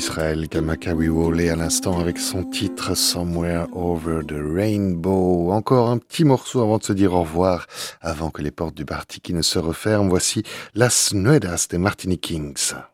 Israël Kamakawiwole à l'instant avec son titre Somewhere Over the Rainbow. Encore un petit morceau avant de se dire au revoir, avant que les portes du Bartiki ne se referment. Voici Las Nuedas des Martini Kings.